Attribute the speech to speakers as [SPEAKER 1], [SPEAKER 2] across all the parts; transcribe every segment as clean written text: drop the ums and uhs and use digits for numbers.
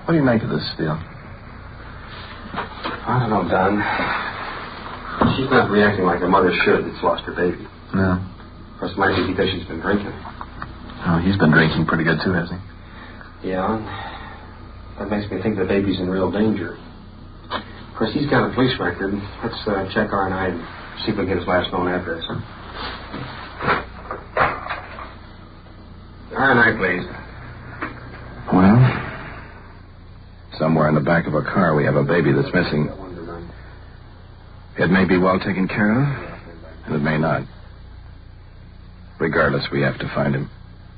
[SPEAKER 1] What do you make of this, Steele?
[SPEAKER 2] I don't know, Don. She's not reacting like a mother should that's lost her baby.
[SPEAKER 1] No.
[SPEAKER 2] Of course, it might be because she's been drinking.
[SPEAKER 1] Oh, he's been drinking pretty good, too, hasn't he?
[SPEAKER 2] Yeah. That makes me think the baby's in real danger. Of course, he's got a police record. Let's check R&I and see if we can get his last known address. R&I, please.
[SPEAKER 1] Well, somewhere in the back of a car we have a baby that's missing. It may be well taken care of, and it may not. Regardless, we have to find him.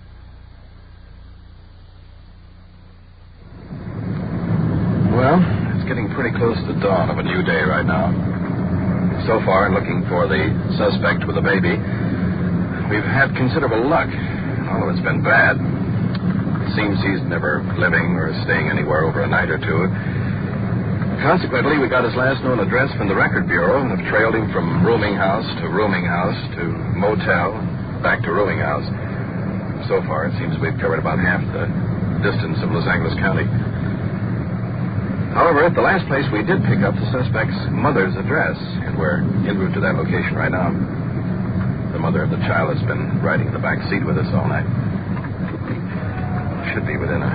[SPEAKER 1] Well, it's getting pretty close to the dawn of a new day right now. So far, in looking for the suspect with the baby, we've had considerable luck, although it's been bad. It seems he's never living or staying anywhere over a night or two. Consequently, we got his last known address from the record bureau and have trailed him from rooming house to rooming house to motel, back to rooming house. So far, it seems we've covered about half the distance of Los Angeles County. However, at the last place, we did pick up the suspect's mother's address, and we're en route to that location right now. The mother of the child has been riding in the back seat with us all night. Should be within a